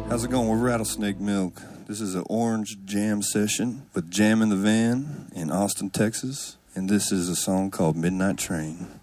How's it going? We're Rattlesnake Milk. This is an orange jam session with Jam in the Van in Austin, Texas. And this is a song called Midnight Train.